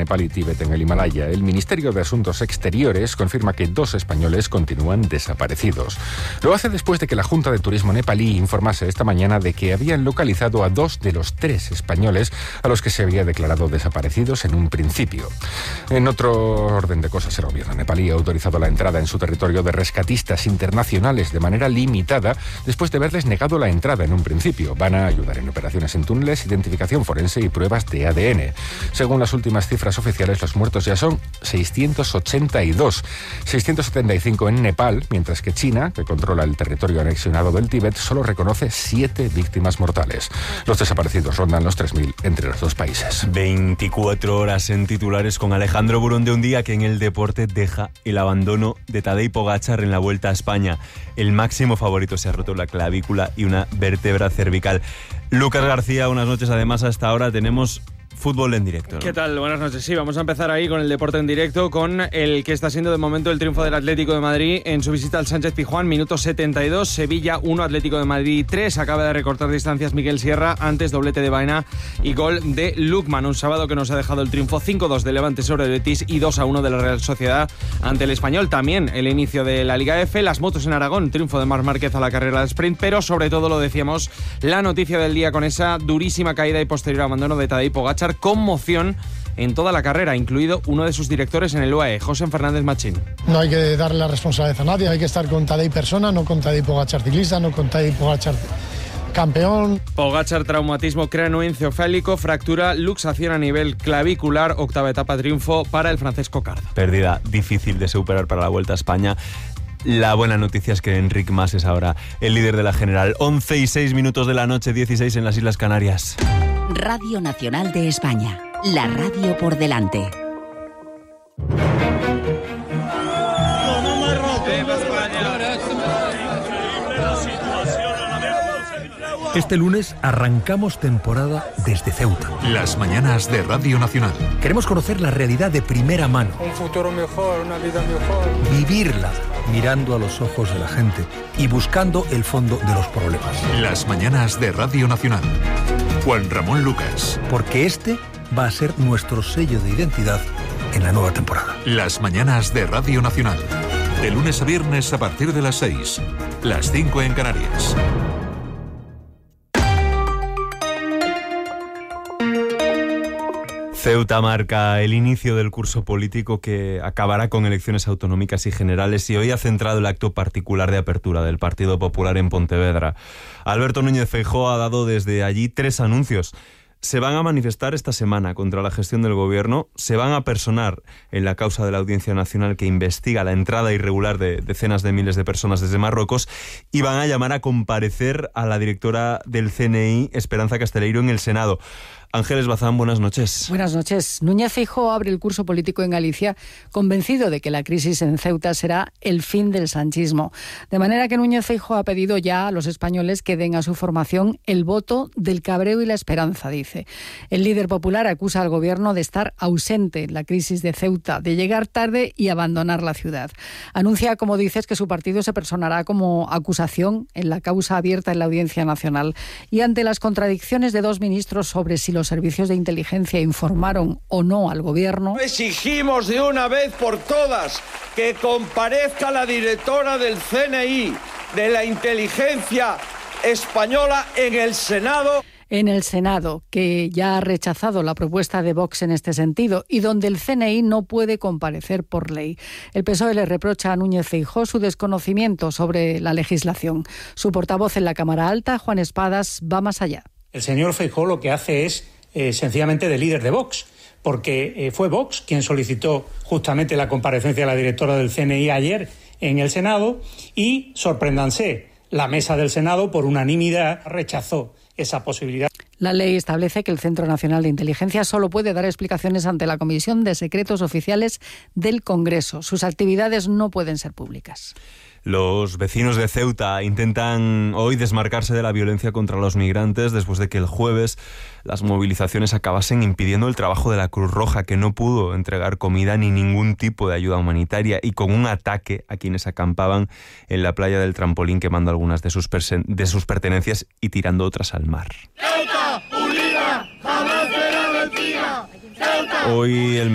Nepal y Tíbet en el Himalaya. El Ministerio de Asuntos Exteriores confirma que 2 españoles continúan desaparecidos. Lo hace después de que la Junta de Turismo nepalí informase esta mañana de que habían localizado a 2 de los 3 españoles a los que se había declarado desaparecidos en un principio. En otro orden de cosas, el gobierno nepalí ha autorizado la entrada en su territorio de rescatistas internacionales de manera limitada después de haberles negado la entrada en un principio. Van a ayudar en operaciones en túneles, identificación forense y pruebas de ADN. Según las últimas cifras oficiales, los muertos ya son 682, 675 en Nepal, mientras que China, que controla el territorio anexionado del Tíbet, solo reconoce 7 víctimas mortales. Los desaparecidos rondan los 3.000 entre los dos países. 24 horas en titulares con Alejandro Burón, de un día que en el deporte deja el abandono de Tadej Pogačar en la Vuelta a España. El máximo favorito se ha roto la clavícula y una vértebra cervical. Lucas García, buenas noches. Además, hasta ahora tenemos fútbol en directo, ¿no? ¿Qué tal? Buenas noches. Sí, vamos a empezar ahí con el deporte en directo, con el que está siendo de momento el triunfo del Atlético de Madrid en su visita al Sánchez-Pizjuán, minuto 72, Sevilla 1, Atlético de Madrid 3. Acaba de recortar distancias Miguel Sierra, antes doblete de Baena y gol de Lookman. Un sábado que nos ha dejado el triunfo 5-2 de Levante sobre el Betis y 2-1 de la Real Sociedad ante el Español. También el inicio de la Liga F, las motos en Aragón, triunfo de Marc Márquez a la carrera de sprint, pero sobre todo, lo decíamos, la noticia del día con esa durísima caída y posterior abandono de Tadej Pogačar, conmoción en toda la carrera, incluido uno de sus directores en el UAE, José Fernández Machín. No hay que darle la responsabilidad a nadie, hay que estar con Tadej persona, no con Tadej Pogačar ciclista, no con Tadej Pogačar campeón. Pogačar, traumatismo craneoencefálico, fractura, luxación a nivel clavicular, octava etapa, triunfo para el francés Coquard. Pérdida difícil de superar para la Vuelta a España. La buena noticia es que Enric Mas es ahora el líder de la general. 11:06 de la noche, 16 en las Islas Canarias. Radio Nacional de España, la radio por delante. Este lunes arrancamos temporada desde Ceuta. Las mañanas de Radio Nacional. Queremos conocer la realidad de primera mano. Un futuro mejor, una vida mejor. Vivirla mirando a los ojos de la gente y buscando el fondo de los problemas. Las mañanas de Radio Nacional. Juan Ramón Lucas. Porque este va a ser nuestro sello de identidad en la nueva temporada. Las mañanas de Radio Nacional. De lunes a viernes a partir de las 6. Las 5 en Canarias. Ceuta marca el inicio del curso político que acabará con elecciones autonómicas y generales, y hoy ha centrado el acto particular de apertura del Partido Popular en Pontevedra. Alberto Núñez Feijóo ha dado desde allí 3 anuncios. Se van a manifestar esta semana contra la gestión del gobierno, se van a personar en la causa de la Audiencia Nacional que investiga la entrada irregular de decenas de miles de personas desde Marruecos, y van a llamar a comparecer a la directora del CNI, Esperanza Casteleiro, en el Senado. Ángeles Bazán, buenas noches. Buenas noches. Núñez Feijóo abre el curso político en Galicia convencido de que la crisis en Ceuta será el fin del sanchismo. De manera que Núñez Feijóo ha pedido ya a los españoles que den a su formación el voto del cabreo y la esperanza, dice. El líder popular acusa al gobierno de estar ausente en la crisis de Ceuta, de llegar tarde y abandonar la ciudad. Anuncia, como dices, que su partido se personará como acusación en la causa abierta en la Audiencia Nacional. Y ante las contradicciones de 2 ministros sobre si los servicios de inteligencia informaron o no al gobierno. Exigimos de una vez por todas que comparezca la directora del CNI, de la inteligencia española, en el Senado. En el Senado, que ya ha rechazado la propuesta de Vox en este sentido y donde el CNI no puede comparecer por ley. El PSOE le reprocha a Núñez Feijóo su desconocimiento sobre la legislación. Su portavoz en la Cámara Alta, Juan Espadas, va más allá. El señor Feijóo lo que hace es sencillamente de líder de Vox, porque fue Vox quien solicitó justamente la comparecencia de la directora del CNI ayer en el Senado y, sorpréndanse, la mesa del Senado por unanimidad rechazó esa posibilidad. La ley establece que el Centro Nacional de Inteligencia solo puede dar explicaciones ante la Comisión de Secretos Oficiales del Congreso. Sus actividades no pueden ser públicas. Los vecinos de Ceuta intentan hoy desmarcarse de la violencia contra los migrantes después de que el jueves las movilizaciones acabasen impidiendo el trabajo de la Cruz Roja, que no pudo entregar comida ni ningún tipo de ayuda humanitaria, y con un ataque a quienes acampaban en la playa del Trampolín, quemando algunas de sus pertenencias y tirando otras al mar. ¡Ceuta, unida, jamás será vencida! ¡Ceuta! Hoy el